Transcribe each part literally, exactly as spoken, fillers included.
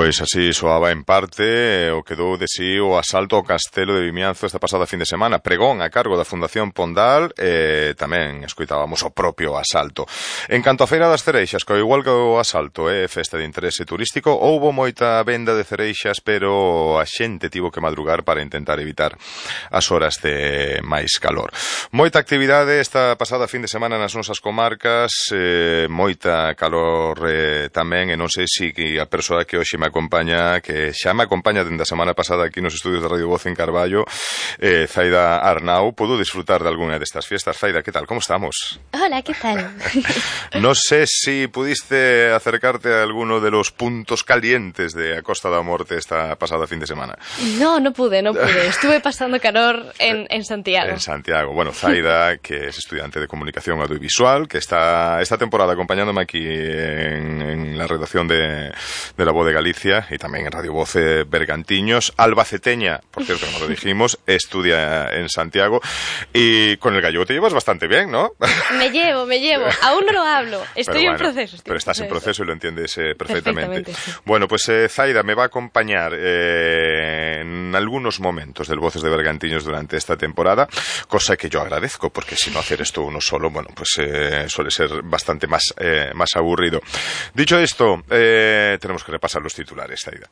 Pois así soaba en parte o que dou de si o asalto ao Castelo de Vimianzo esta pasada fin de semana. Pregón a cargo da Fundación Pondal e tamén escoitábamos o propio asalto. En canto a Feira das Cereixas, que ao igual que o asalto é festa de interese turístico, houbo moita venda de cereixas, pero a xente tivo que madrugar para intentar evitar as horas de máis calor. Moita actividade esta pasada fin de semana nas nosas comarcas, eh, moita calor eh, tamén, e non sei se si a persoa que hoxe me acompaña, que xa me acompaña dende a semana pasada aquí nos estudios de Radio Voz en Carballo, eh, Zaida Arnau, pudo disfrutar de alguna destas fiestas. Zaida, ¿qué tal? ¿Cómo estamos? Hola, ¿qué tal? No sé si pudiste acercarte a alguno de los puntos calientes de a Costa da Morte esta pasada fin de semana. No, no pude, no pude. Estuve pasando calor en, en Santiago. En Santiago. Bueno, Zaida, que es estudiante de comunicación audiovisual, que está esta temporada acompañándome aquí en, en la redacción de, de La Voz de Galicia y también en Radio Voz eh, Bergantiños, albaceteña, por cierto, no lo dijimos, estudia en Santiago, y con el gallego te llevas bastante bien, ¿no? Me llevo, me llevo, aún no lo hablo, estoy bueno, en proceso. Estoy pero estás en proceso y lo entiendes eh, perfectamente. perfectamente sí. Bueno, pues eh, Zaida me va a acompañar eh, en algunos momentos del Voces de Bergantiños durante esta temporada, cosa que yo agradezco, porque si no hacer esto uno solo, bueno, pues eh, suele ser bastante más, eh, más aburrido. Dicho esto, eh, tenemos que repasar los titulares, Zaida.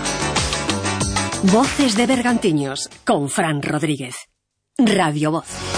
Voces de Bergantiños con Fran Rodríguez. Radio Voz.